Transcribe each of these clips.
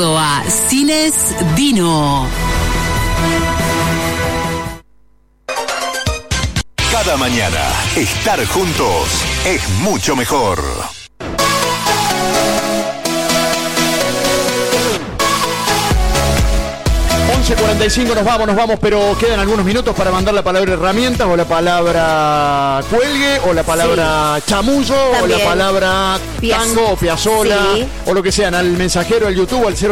A Cines Dino. Cada mañana, estar juntos es mucho mejor. 11:45 nos vamos, pero quedan algunos minutos para mandar la palabra herramientas, o la palabra cuelgue, o la palabra chamullo, también, o la palabra tango, o piazzola, sí, o lo que sean, al mensajero, al YouTube, al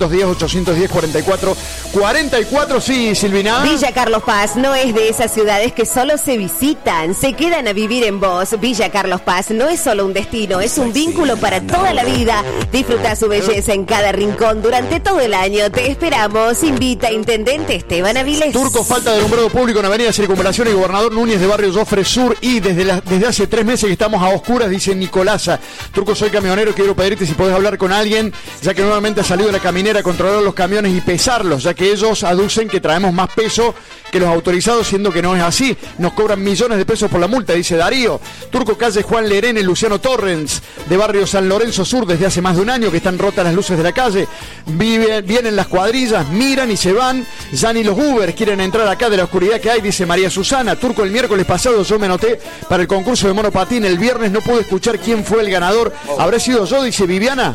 0810-810-4444. Sí, Silvina. Villa Carlos Paz no es de esas ciudades que solo se visitan, se quedan a vivir en vos. Villa Carlos Paz no es solo un destino, es un vínculo para toda la vida. Disfruta su belleza en cada rincón durante todo el año. Te esperamos. Invita Intendente Esteban Avilés. Turco, falta de alumbrado público en Avenida Circunvalación y Gobernador Núñez de Barrio Jofre Sur, y desde hace 3 meses que estamos a oscuras, dice Nicolasa. Turco, soy camionero, quiero pedirte si podés hablar con alguien, ya que nuevamente ha salido la caminera a controlar los camiones y pesarlos, ya que ellos aducen que traemos más peso que los autorizados, siendo que no es así. Nos cobran millones de pesos por la multa, dice Darío. Turco, calle Juan Lerene, Luciano Torrens, de Barrio San Lorenzo Sur, desde hace más de un año que están rotas las luces de la calle. Vienen las cuadrillas, miran y se van. Ya ni los Uber quieren entrar acá de la oscuridad que hay, dice María Susana. Turco, el miércoles pasado yo me anoté para el concurso de monopatín. El viernes no pude escuchar quién fue el ganador. ¿Habré sido yo, dice Viviana?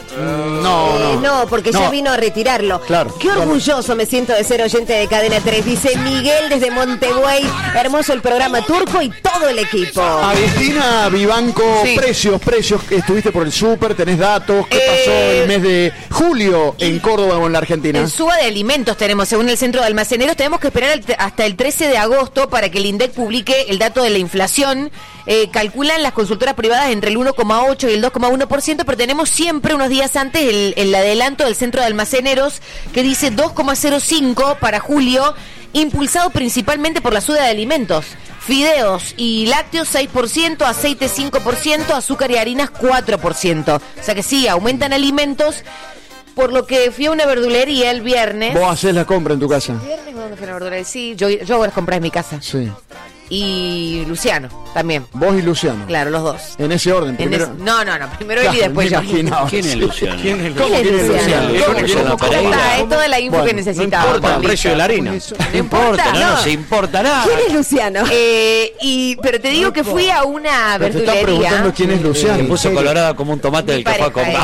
No, porque ya vino a retirarlo. Claro, qué orgulloso me siento de ser oyente de Cadena 3, dice Miguel desde Montevideo. Hermoso el programa, Turco y todo el equipo. Agustina Vivanco, sí. Precios, estuviste por el súper, tenés datos. ¿Qué pasó el mes de julio en Córdoba o en la Argentina? En suba de alimentos tenemos, según el Centro de Almaceneros, tenemos que esperar hasta el 13 de agosto para que el INDEC publique el dato de la inflación. Calculan las consultoras privadas entre el 1,8 y el 2,1%, pero tenemos siempre unos días antes el adelanto del Centro de Almaceneros que dice 2,05 para julio, impulsado principalmente por la suba de alimentos. Fideos y lácteos 6%, aceite 5%, azúcar y harinas 4%. O sea que sí, aumentan alimentos. Por lo que fui a una verdulería el viernes. ¿Vos hacés la compra en tu casa? ¿El viernes cuando fui a una verdulería? Sí, yo hago las compras en mi casa. Sí. Y Luciano también. Vos y Luciano. Claro, los dos. En ese orden, primero. No, primero él y después yo. ¿Quién es Luciano? ¿Quién es Luciano? Es toda la info que necesitaba. No importa el precio de la harina. No importa, no se importa nada. ¿Quién es Luciano? Pero te digo que fui a una verdulería. Te está preguntando quién es Luciano. Se puso colorada como un tomate del que fue a comprar.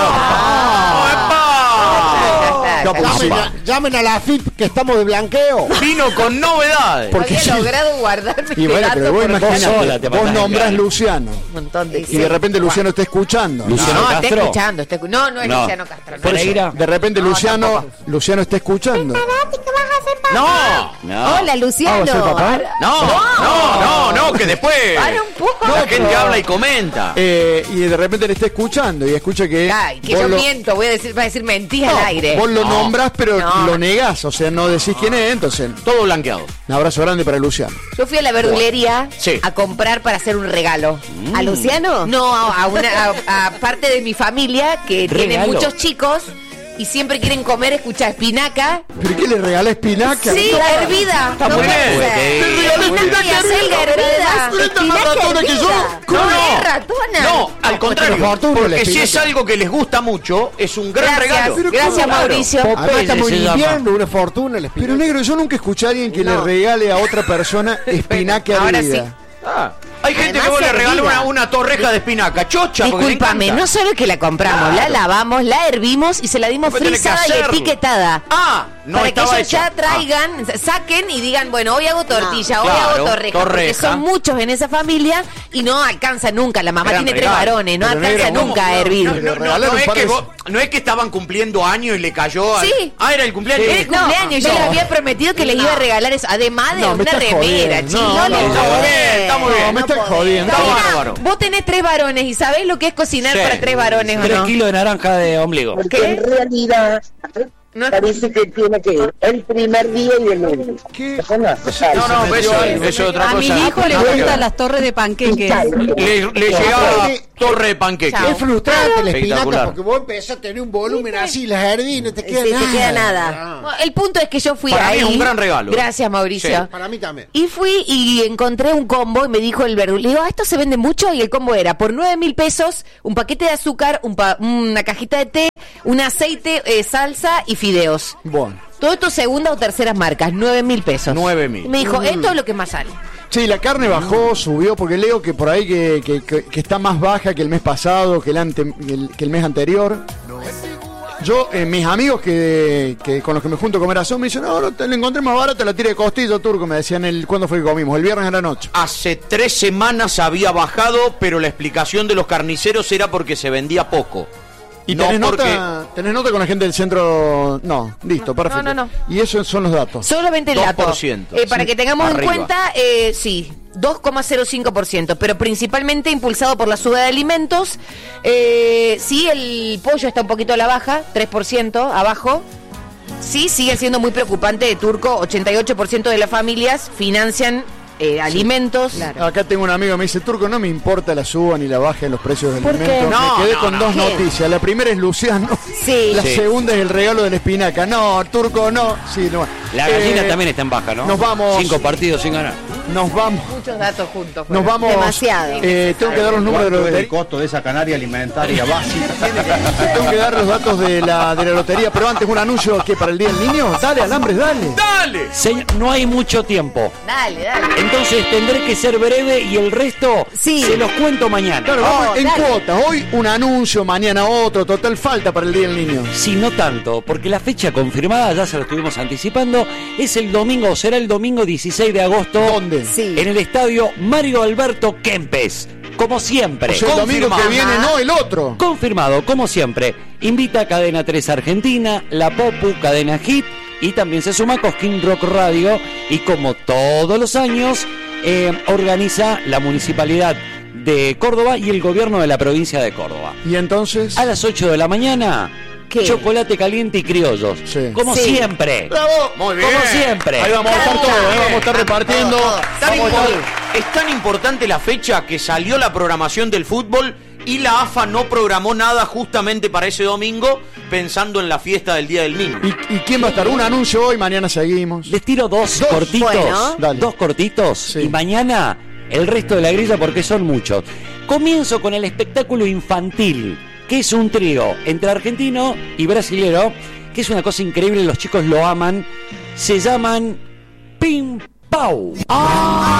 Llamen a la AFIP que estamos de blanqueo. Vino con novedades. Porque había logrado guardar mi pero vos imaginate, vos nombrás Luciano. Un montón de y de repente Luciano está escuchando. Luciano Castro. Está escuchando. No es Luciano Castro. Pereira. De repente Luciano está escuchando. No. Hola, Luciano. No, que después Para un poco. la gente habla y comenta. Y de repente le está escuchando y escucha que. Ay, que yo miento, va a decir mentiras al aire. Vos lo nombrás, pero lo negás, o sea, no decís quién es, entonces. Todo blanqueado. Un abrazo grande para Luciano. Yo fui a la verdulería a comprar para hacer un regalo. ¿A Luciano? No, a parte de mi familia que tiene muchos chicos y siempre quieren comer, escucha, espinaca. ¿Pero qué le regalás espinaca? Sí, hervida. Está muy bien. Te regalé espinaca hervida. ¿Espinaca más ratona que yo? No es ratona. No, al contrario. Porque si es algo que les gusta mucho, es un gran regalo. Gracias, Mauricio. Popeye estamos viviendo una fortuna el espinaca. Pero negro, yo nunca escuché a alguien que le regale a otra persona espinaca hervida. Ahora sí. Hay gente que vos le regaló una torreja de espinaca chocha. Discúlpame, no solo que la compramos, la lavamos, la hervimos y se la dimos frisada y etiquetada. No para que ellos hecha. ya traigan, saquen y digan, bueno, hoy hago tortilla, hoy hago torreja. Porque son muchos en esa familia y no alcanza nunca. La mamá tiene 3 varones, no alcanza nunca a hervir. No es que estaban cumpliendo años y le cayó. Sí. Era el cumpleaños. Era el cumpleaños, yo les había prometido que les iba a regalar eso, además de una remera, chicos. No, está muy bien. Me estás jodiendo. Vos tenés 3 varones y sabés lo que es cocinar para 3 varones, ¿o no? 3 kilos de naranja de ombligo. Porque en realidad parece que tiene que ir el primer día y el último. ¿Qué? No, eso es otra A cosa. mi hijo le gustan las torres de panqueques. Le llegaba torre de panqueque. Es frustrante la espinaca Espectacular. porque vos empezás a tener un volumen así, las hervís, no te queda Sí, nada. te queda nada. Bueno, el punto es que yo fui Para mí ahí. es un gran regalo. Gracias, Mauricio. Sí. Para mí también. Y fui y encontré un combo y me dijo el verdugo, le digo, ¿esto se vende mucho? Y el combo era por 9.000 pesos, un paquete de azúcar, una cajita de té, un aceite, salsa y fideos. Bueno. Todo esto segundas o terceras marcas, 9.000 pesos. 9.000. Y me dijo, esto es lo que más sale. Sí, la carne bajó, subió, porque leo que por ahí que está más baja que el mes pasado, que el mes anterior. Yo, mis amigos que con los que me junto a comer asado me dicen, no, te la encontré más barata, la tira de costillo turco, me decían ¿cuándo fue que comimos? El viernes a la noche. Hace 3 semanas había bajado, pero la explicación de los carniceros era porque se vendía poco. ¿Y No, tenés nota con la gente del centro? No, listo, perfecto. No. Y esos son los datos. Solamente el dato. 2%, Para sí, que tengamos arriba. en cuenta, sí, 2,05%, pero principalmente impulsado por la suba de alimentos. Sí, el pollo está un poquito a la baja, 3% abajo. Sí, sigue siendo muy preocupante de Turco, 88% de las familias financian alimentos. Claro. Acá tengo un amigo que me dice, Turco, no me importa la suba ni la baja de los precios del ¿Por qué? alimento. No, me quedé no, con no. dos ¿Qué? noticias. La primera es Luciano. Sí. La Sí. segunda es el regalo de la espinaca. No, Turco, no. Sí, no. La gallina también está en baja, ¿no? Nos vamos. 5 partidos sin ganar. Nos vamos. Muchos datos juntos. Nos vamos. Demasiado. Tengo que dar los números de la ¿Cuánto es el lotería. costo de esa canaria alimentaria básica? Tengo que dar los datos de la lotería. Pero antes, un anuncio que para el Día del Niño. Dale, Alambres, dale. ¡Dale! No hay mucho tiempo. Dale. Entonces tendré que ser breve y el resto Sí. se los cuento mañana. Claro, vamos en dale. cuotas. Hoy un anuncio, mañana otro. Total falta para el Día del Niño. Si no tanto, porque la fecha confirmada, ya se lo estuvimos anticipando, es el domingo, será el domingo 16 de agosto. ¿Dónde? Sí. En el estadio Mario Alberto Kempes. Como siempre. O sea, el domingo que viene, no el otro. Confirmado, como siempre. Invita a Cadena 3 Argentina, La Popu, Cadena Hit y también se suma Cosquín Rock Radio. Y como todos los años, organiza la Municipalidad de Córdoba y el Gobierno de la Provincia de Córdoba. Y entonces. A las 8 de la mañana, ¿Qué? chocolate caliente y criollos. Sí. Como Sí. siempre. ¡Bravo! Muy bien. Como siempre. Ahí vamos a estar todos, vamos a estar repartiendo. Es tan importante la fecha que salió la programación del fútbol y la AFA no programó nada justamente para ese domingo pensando en la fiesta del Día del Niño. ¿Y quién va a estar? Un anuncio hoy, mañana seguimos. Les tiro dos cortitos. bueno. Dale. Dos cortitos. Sí. Y mañana el resto de la grilla porque son muchos. Comienzo con el espectáculo infantil, que es un trío entre argentino y brasilero, que es una cosa increíble, los chicos lo aman. Se llaman Pim Pau.